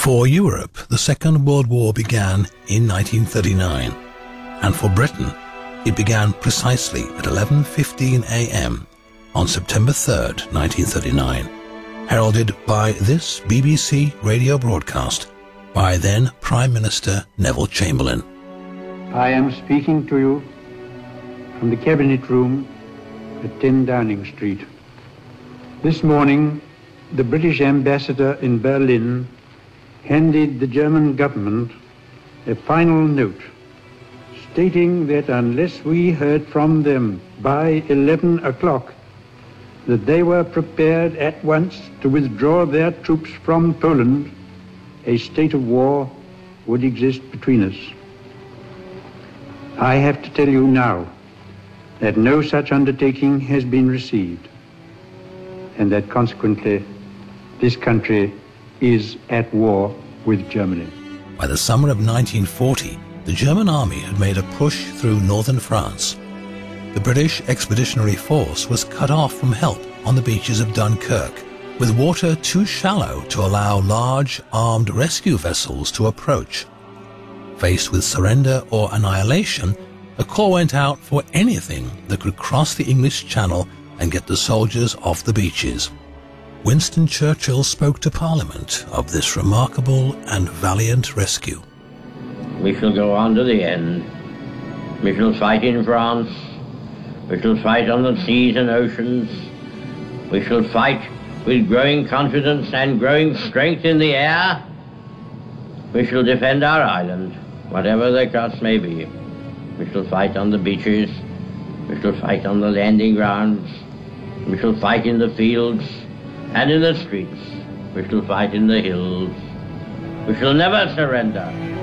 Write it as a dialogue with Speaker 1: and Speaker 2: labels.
Speaker 1: For Europe, the Second World War began in 1939, and for Britain, it began precisely at 11:15 a.m. on September 3rd, 1939, heralded by this BBC radio broadcast by then Prime Minister Neville Chamberlain.
Speaker 2: I am speaking to you from the Cabinet Room at 10 Downing Street. This morning, the British ambassador in Berlin handed the German government a final note stating that unless we heard from them by 11 o'clock, that they were prepared at once to withdraw their troops from Poland, a state of war would exist between us. I have to tell you now that no such undertaking has been received, and that consequently this country is at war with Germany.
Speaker 1: By the summer of 1940, the German army had made a push through northern France. The British Expeditionary Force was cut off from help on the beaches of Dunkirk, with water too shallow to allow large armed rescue vessels to approach. Faced with surrender or annihilation, a call went out for anything that could cross the English Channel and get the soldiers off the beaches. Winston Churchill spoke to Parliament of this remarkable and valiant rescue.
Speaker 3: We shall go on to the end. We shall fight in France. We shall fight on the seas and oceans. We shall fight with growing confidence and growing strength in the air. We shall defend our island, whatever the cost may be. We shall fight on the beaches. We shall fight on the landing grounds. We shall fight in the fields and in the streets. We shall fight in the hills. We shall never surrender.